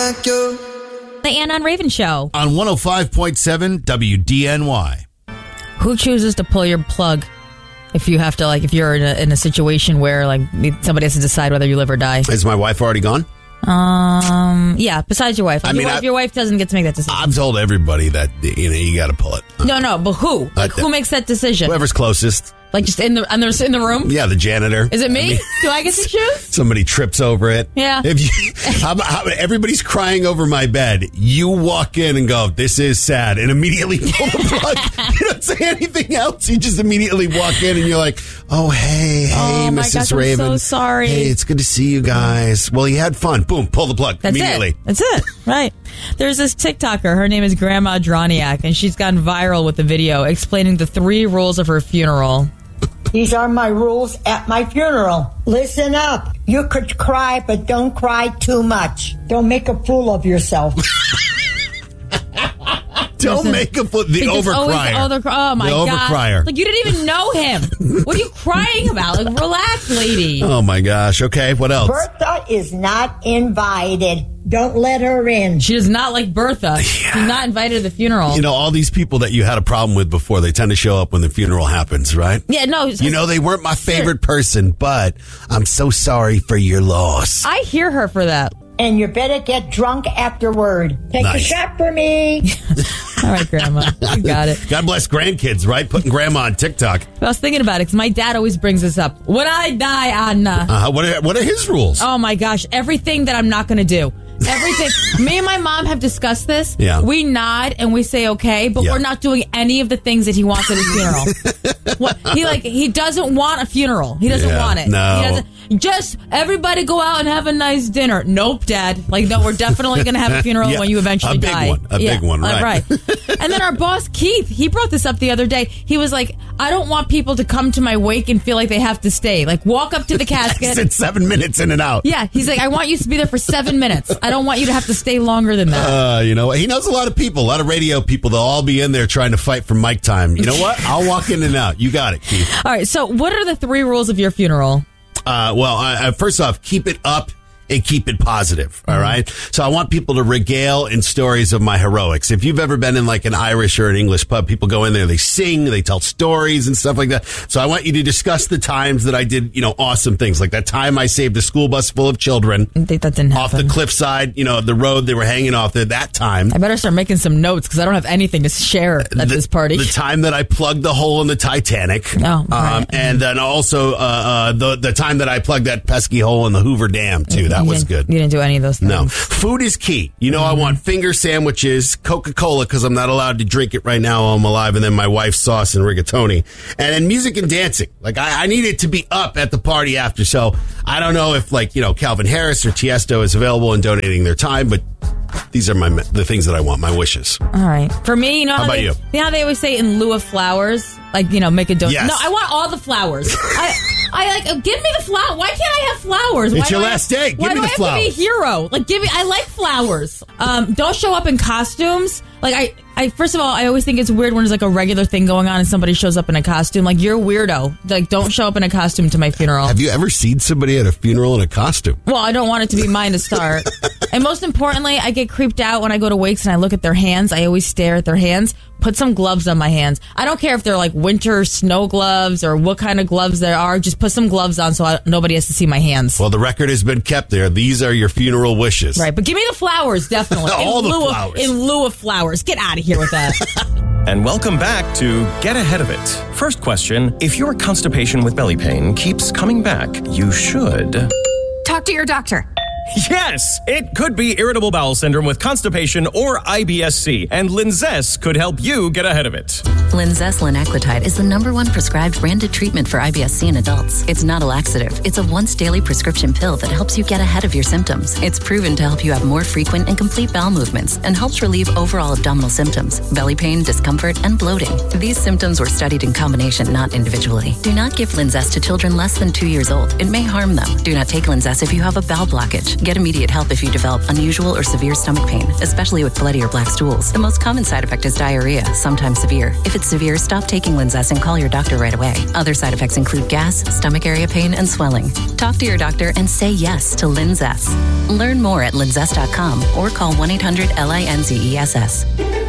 like you. The Ann on Raven Show. On 105.7 WDNY. Who chooses to pull your plug if you have to, like, if you're in a situation where, like, somebody has to decide whether you live or die? Is my wife already gone? Yeah, besides your wife. If your wife doesn't get to make that decision. I've told everybody that, you got to pull it. No, but who? Like, who makes that decision? Whoever's closest. Like, just in the room? Yeah, the janitor. Is it me? Do I get to choose? Somebody trips over it. Yeah. Everybody's crying over my bed. You walk in and go, this is sad, and immediately pull the plug. You don't say anything else. You just immediately walk in and you're like, oh, hey, Mrs. Gosh, Raven. I'm so sorry. Hey, it's good to see you guys. Well, you had fun. Boom, pull the plug. That's immediately. That's it. Right. There's this TikToker. Her name is Grandma Droniak, and she's gone viral with the video explaining the 3 rules of her funeral. These are my rules at my funeral. Listen up. You could cry, but don't cry too much. Don't make a fool of yourself. Don't make a fool. The overcrier. Oh, my God. Overcrier. Like, you didn't even know him. What are you crying about? Like, relax, lady. Oh, my gosh. Okay, what else? Bertha is not invited. Don't let her in. She does not like Bertha. Yeah. She's not invited to the funeral. You know, all these people that you had a problem with before, they tend to show up when the funeral happens, right? Yeah, no. You know, they weren't my favorite person, but I'm so sorry for your loss. I hear her for that. And you better get drunk afterward. Take a shot for me. All right, Grandma. You got it. God bless grandkids, right? Putting Grandma on TikTok. I was thinking about it because my dad always brings this up. When I die, Anna. What are his rules? Oh, my gosh. Everything that I'm not going to do. Everything. Me and my mom have discussed this. Yeah. We nod and we say okay, but we're not doing any of the things that he wants at his funeral. He doesn't want a funeral. He doesn't want it. No. He doesn't. Just everybody go out and have a nice dinner. Nope, Dad. Like, no, we're definitely going to have a funeral when you eventually die. A big one, right. And then our boss, Keith, he brought this up the other day. He was like, I don't want people to come to my wake and feel like they have to stay. Like, walk up to the casket. It's 7 minutes in and out. Yeah, he's like, I want you to be there for 7 minutes. I don't want you to have to stay longer than that. You know, he knows a lot of people, a lot of radio people. They'll all be in there trying to fight for mic time. You know what? I'll walk in and out. You got it, Keith. All right, so what are the 3 rules of your funeral? First off, keep it up and keep it positive. All right. So I want people to regale in stories of my heroics. If you've ever been in like an Irish or an English pub, people go in there, they sing, they tell stories and stuff like that. So I want you to discuss the times that I did, awesome things. Like that time I saved a school bus full of children. I think that didn't happen. Off the cliffside, the road they were hanging off there that time. I better start making some notes because I don't have anything to share at this party. The time that I plugged the hole in the Titanic. Oh, right. And then also the time that I plugged that pesky hole in the Hoover Dam, too. That was good. You didn't do any of those things. No. Food is key. I want finger sandwiches, Coca-Cola, because I'm not allowed to drink it right now while I'm alive, and then my wife's sauce and rigatoni. And then music and dancing. Like, I need it to be up at the party after. So I don't know if, Calvin Harris or Tiesto is available and donating their time, but these are the things that I want, my wishes. All right. For me, how about you? You know how they always say in lieu of flowers? Like, make a donation. Yes. No, I want all the flowers. Give me the flower. Why can't I have flowers? It's your last day. Give me the flowers. Why do I have to be a hero? I like flowers. Don't show up in costumes. First of all, I always think it's weird when there's like a regular thing going on and somebody shows up in a costume. Like, you're a weirdo. Like, don't show up in a costume to my funeral. Have you ever seen somebody at a funeral in a costume? Well, I don't want it to be mine to start. And most importantly, I get creeped out when I go to wakes and I look at their hands. I always stare at their hands. Put some gloves on my hands. I don't care if they're like winter snow gloves or what kind of gloves they are. Just put some gloves on so nobody has to see my hands. Well, the record has been kept there. These are your funeral wishes. Right, but give me the flowers, definitely. All the flowers. In lieu of flowers. Get out of here with that. And welcome back to Get Ahead of It. First question, if your constipation with belly pain keeps coming back, you should talk to your doctor. Yes, it could be irritable bowel syndrome with constipation or IBS-C, and Linzess could help you get ahead of it. Linzess linaclotide is the #1 prescribed branded treatment for IBS-C in adults. It's not a laxative. It's a once-daily prescription pill that helps you get ahead of your symptoms. It's proven to help you have more frequent and complete bowel movements and helps relieve overall abdominal symptoms, belly pain, discomfort, and bloating. These symptoms were studied in combination, not individually. Do not give Linzess to children less than 2 years old. It may harm them. Do not take Linzess if you have a bowel blockage. Get immediate help if you develop unusual or severe stomach pain, especially with bloody or black stools. The most common side effect is diarrhea, sometimes severe. If it's severe, stop taking Linzess and call your doctor right away. Other side effects include gas, stomach area pain, and swelling. Talk to your doctor and say yes to Linzess. Learn more at linzess.com or call 1-800-LINZESS.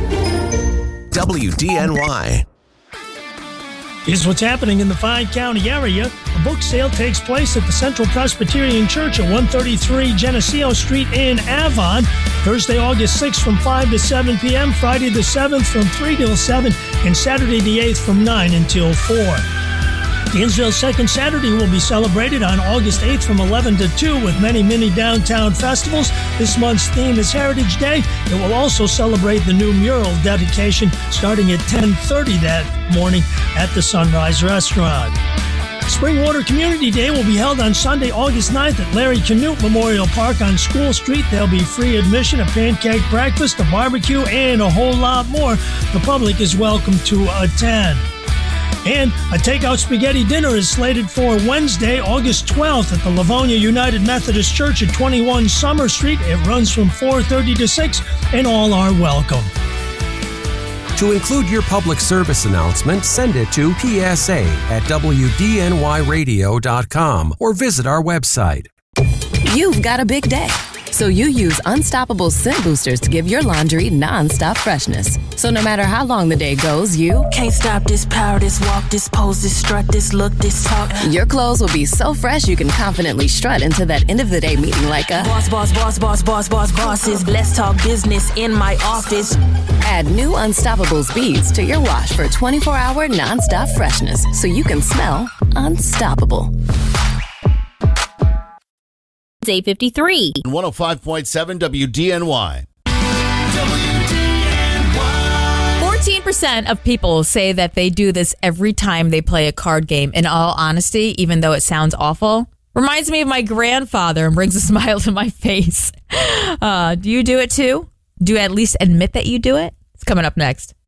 WDNY. Here's what's happening in the 5 county area. A book sale takes place at the Central Presbyterian Church at 133 Geneseo Street in Avon. Thursday, August 6th from 5 to 7 p.m., Friday the 7th from 3 till 7, and Saturday the 8th from 9 until 4. Gainesville's second Saturday will be celebrated on August 8th from 11 to 2 with many mini downtown festivals. This month's theme is Heritage Day. It will also celebrate the new mural dedication starting at 10:30 that morning at the Sunrise Restaurant. Springwater Community Day will be held on Sunday, August 9th at Larry Canute Memorial Park on School Street. There'll be free admission, a pancake breakfast, a barbecue, and a whole lot more. The public is welcome to attend. And a takeout spaghetti dinner is slated for Wednesday, August 12th at the Livonia United Methodist Church at 21 Summer Street. It runs from 4:30 to 6, and all are welcome. To include your public service announcement, send it to psa@wdnyradio.com or visit our website. You've got a big day, so you use Unstoppable Scent Boosters to give your laundry non-stop freshness. So no matter how long the day goes, you can't stop this power, this walk, this pose, this strut, this look, this talk. Your clothes will be so fresh you can confidently strut into that end of the day meeting like a bosses. Let's talk business in my office. Add new Unstoppables beads to your wash for 24-hour non-stop freshness so you can smell unstoppable. 853. 105.7 WDNY. 14% of people say that they do this every time they play a card game. In all honesty, even though it sounds awful, reminds me of my grandfather and brings a smile to my face. Do you do it too? Do you at least admit that you do it? It's coming up next.